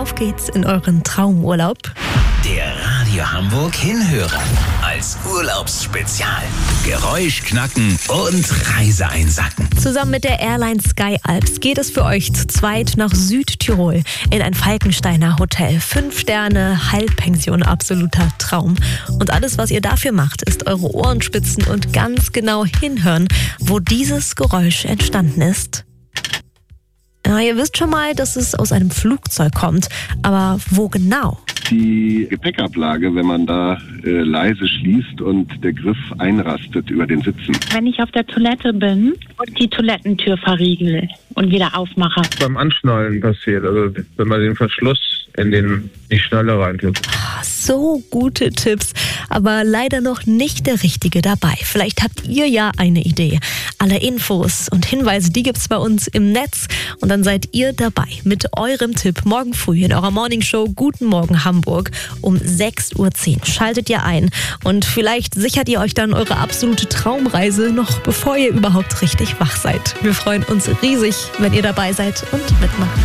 auf geht's in euren Traumurlaub. Der Radio Hamburg Hinhörer als Urlaubsspezial. Geräusch knacken und Reise einsacken. Zusammen mit der Airline Sky Alps geht es für euch zu zweit nach Südtirol in ein Falkensteiner Hotel. 5 Sterne, Halbpension, absoluter Traum. Und alles, was ihr dafür macht, ist eure Ohren spitzen und ganz genau hinhören, wo dieses Geräusch entstanden ist. Ja, ihr wisst schon mal, dass es aus einem Flugzeug kommt, aber wo genau? Die Gepäckablage, wenn man da leise schließt und der Griff einrastet über den Sitzen. Wenn ich auf der Toilette bin und die Toilettentür verriegel und wieder aufmache. Beim Anschnallen passiert, also wenn man den Verschluss in die Schnalle reintut. So gute Tipps, aber leider noch nicht der Richtige dabei. Vielleicht habt ihr ja eine Idee. Alle Infos und Hinweise, die gibt's bei uns im Netz. Und dann seid ihr dabei mit eurem Tipp morgen früh in eurer Morningshow Guten Morgen Hamburg um 6.10 Uhr. Schaltet ihr ein und vielleicht sichert ihr euch dann eure absolute Traumreise noch bevor ihr überhaupt richtig wach seid. Wir freuen uns riesig, wenn ihr dabei seid und mitmacht.